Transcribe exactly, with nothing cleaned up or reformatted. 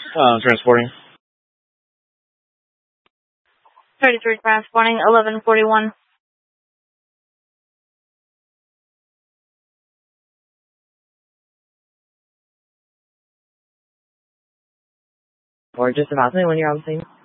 Uh, transporting. thirty-three transporting, eleven forty-one. Or just about when you're on the scene.